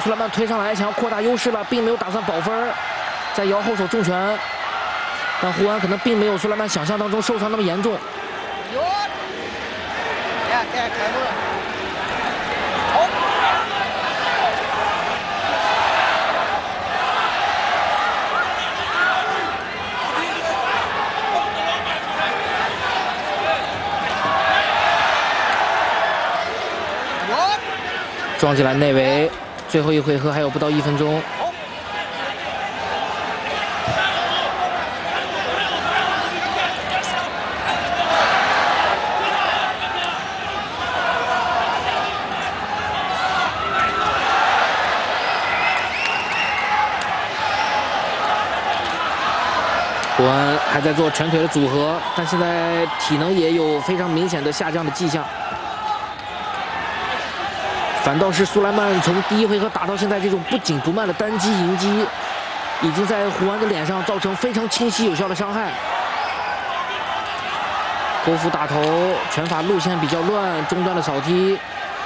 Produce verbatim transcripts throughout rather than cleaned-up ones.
苏莱曼推上来，想要扩大优势了，并没有打算保分，在摇后手重拳，但胡安可能并没有苏莱曼想象当中受伤那么严重。撞进来内围，最后一回合还有不到一分钟。胡安还在做拳腿的组合，但现在体能也有非常明显的下降的迹象。 反倒是苏莱曼从第一回合打到现在，这种不紧不慢的单击迎击，已经在胡安的脸上造成非常清晰有效的伤害。勾腹打头，拳法路线比较乱，中段的扫踢。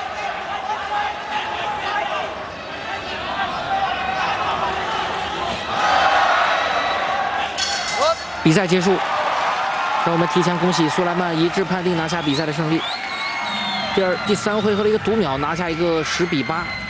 比赛结束，让我们提前恭喜苏莱曼一致判定拿下比赛的胜利。 第二、第三回合的一个读秒拿下一个十比八。